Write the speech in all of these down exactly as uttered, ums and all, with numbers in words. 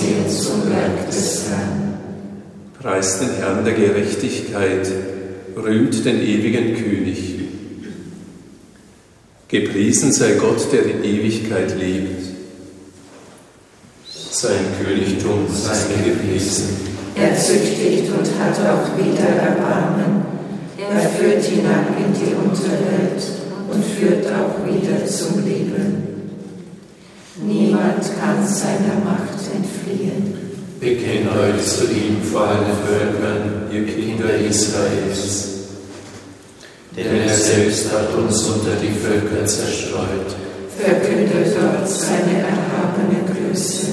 ausgehen zum Werk des Herrn. Preist den Herrn der Gerechtigkeit, rühmt den ewigen König. Gepriesen sei Gott, der in Ewigkeit lebt. Sein Königtum sei gepriesen. Er züchtigt und hat auch wieder Erbarmen. Er führt hinab in die Unterwelt und führt auch wieder zum Leben. Niemand kann seiner Macht entfliehen. Bekennt euch zu ihm vor allen Völkern, ihr Kinder Israels. Denn er selbst hat uns unter die Völker zerstreut. Verkündet dort seine erhabene Größe.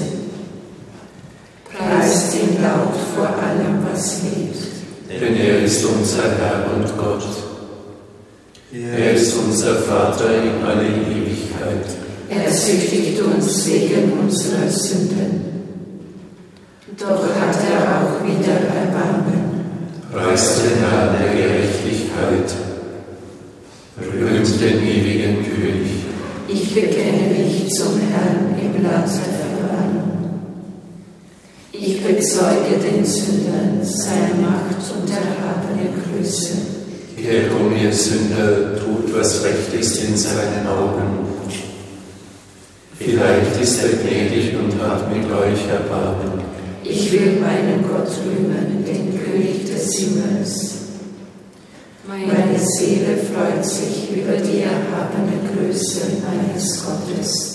Preist ihn laut vor allem, was lebt. Denn er ist unser Herr und Gott. Er ist unser Vater in alle Ewigkeit. Er züchtigt uns wegen unserer Sünden. Doch hat er auch wieder Erbarmen. Preist den Herrn der Gerechtigkeit. Rühmt den ewigen König. Ich bekenne mich zum Herrn im Land der Verwarnung. Ich bezeuge den Sündern seine Macht und erhabene Größe. Kehrt um, ihr Sünder, tut, was recht ist in seinen Augen. Vielleicht ist er gnädig und hat mit euch Erbarmen. Ich will meinen Gott rühmen, den König des Himmels. Meine Seele freut sich über die erhabene Größe meines Gottes.